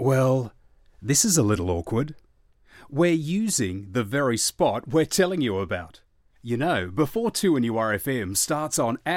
Well, this is a little awkward. We're using the very spot we're telling you about. You know, before 2NURFM starts on